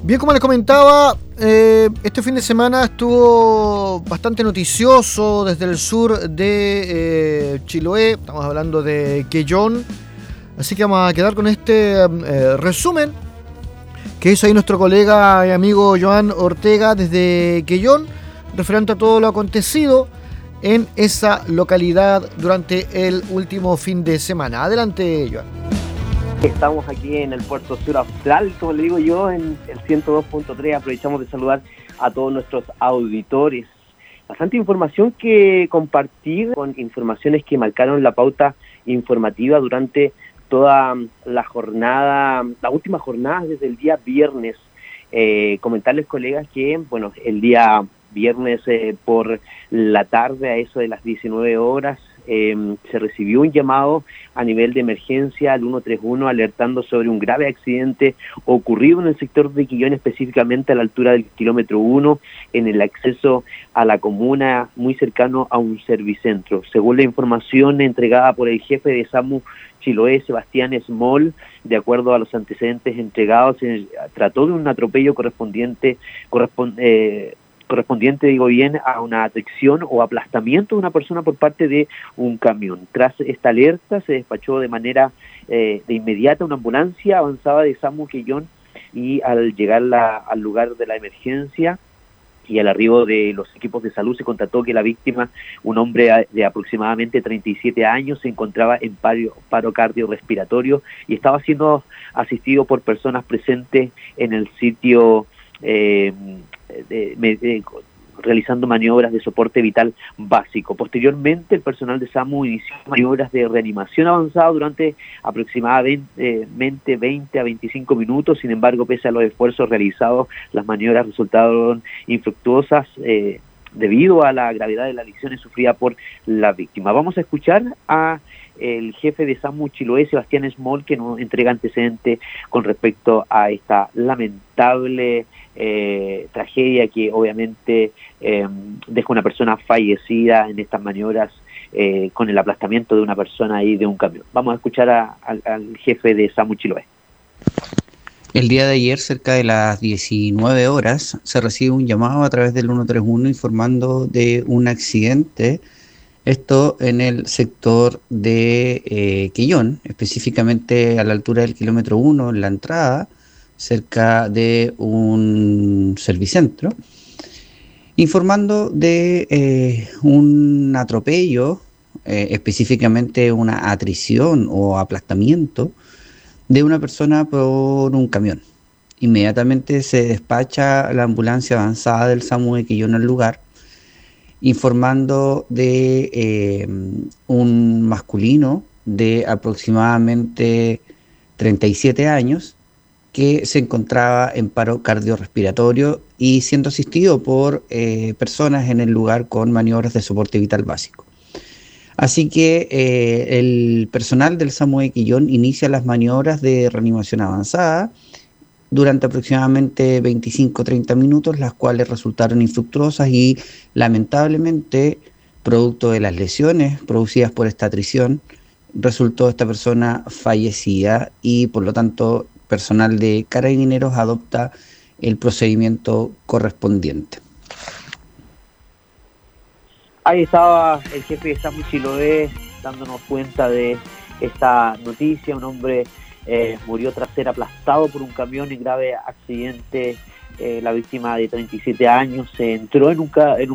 Bien, como les comentaba, este fin de semana estuvo bastante noticioso desde el sur de Chiloé. Estamos hablando de Quellón. Así que vamos a quedar con este resumen que hizo ahí nuestro colega y amigo Joan Ortega desde Quellón, referente a todo lo acontecido en esa localidad durante el último fin de semana. Adelante, Joan. Estamos aquí en el Puerto Sur Austral, como le digo yo, en el 102.3. Aprovechamos de saludar a todos nuestros auditores. Bastante información que compartir, con informaciones que marcaron la pauta informativa durante toda la jornada, la última jornada desde el día viernes. Comentarles, colegas, que bueno, el día viernes por la tarde, a eso de las 19 horas, se recibió un llamado a nivel de emergencia al 131 alertando sobre un grave accidente ocurrido en el sector de Quellón, específicamente a la altura del kilómetro 1, en el acceso a la comuna, muy cercano a un servicentro. Según la información entregada por el jefe de SAMU Chiloé, Sebastián Small, de acuerdo a los antecedentes entregados, se trató de un atropello correspondiente a una tracción o aplastamiento de una persona por parte de un camión. Tras esta alerta se despachó de manera de inmediata una ambulancia avanzada de SAMU Quellón, y al llegar al lugar de la emergencia y al arribo de los equipos de salud, se constató que la víctima, un hombre de aproximadamente 37 años, se encontraba en paro cardiorrespiratorio y estaba siendo asistido por personas presentes en el sitio realizando maniobras de soporte vital básico. Posteriormente, el personal de SAMU inició maniobras de reanimación avanzada durante aproximadamente 20 a 25 minutos. Sin embargo, pese a los esfuerzos realizados, las maniobras resultaron infructuosas debido a la gravedad de las lesiones sufridas por la víctima. Vamos a escuchar a el jefe de SAMU Chiloé, Sebastián Small, que nos entrega antecedentes con respecto a esta lamentable tragedia que obviamente deja una persona fallecida en estas maniobras con el aplastamiento de una persona ahí de un camión. Vamos a escuchar al jefe de SAMU Chiloé. El día de ayer, cerca de las 19 horas, se recibe un llamado a través del 131 informando de un accidente, esto en el sector de Quellón, específicamente a la altura del kilómetro 1, en la entrada, cerca de un servicentro, informando de un atropello, específicamente una atrición o aplastamiento de una persona por un camión. Inmediatamente se despacha la ambulancia avanzada del SAMU de Quellón al lugar, informando de un masculino de aproximadamente 37 años que se encontraba en paro cardiorrespiratorio y siendo asistido por personas en el lugar con maniobras de soporte vital básico. Así que el personal del SAMU de Quellón inicia las maniobras de reanimación avanzada durante aproximadamente 25-30 minutos, las cuales resultaron infructuosas y lamentablemente, producto de las lesiones producidas por esta atrición, resultó esta persona fallecida y por lo tanto personal de Carabineros adopta el procedimiento correspondiente. Ahí estaba el jefe de SAMU Chiloé dándonos cuenta de esta noticia. Un hombre murió tras ser aplastado por un camión en grave accidente. La víctima de 37 años se entró en un